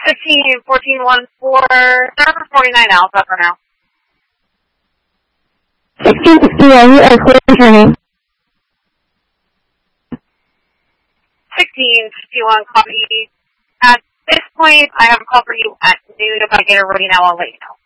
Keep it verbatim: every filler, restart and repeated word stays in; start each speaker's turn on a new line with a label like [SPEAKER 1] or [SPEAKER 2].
[SPEAKER 1] fifteen, fourteen, one, four, November forty-nine Alpha for now.
[SPEAKER 2] sixteen sixty-one, you are clear for me.
[SPEAKER 1] sixteen fifty-one, copy. At this point, I have a call for you at noon. If I get it ready now, I'll let you know.